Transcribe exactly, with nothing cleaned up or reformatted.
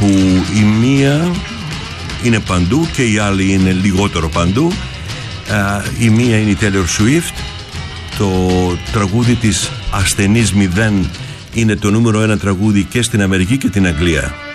που η μία είναι παντού και η άλλη είναι λιγότερο παντού. Η μία είναι η Taylor Swift. Το τραγούδι της Ασθενής Μηδέν είναι το νούμερο ένα τραγούδι και στην Αμερική και την Αγγλία.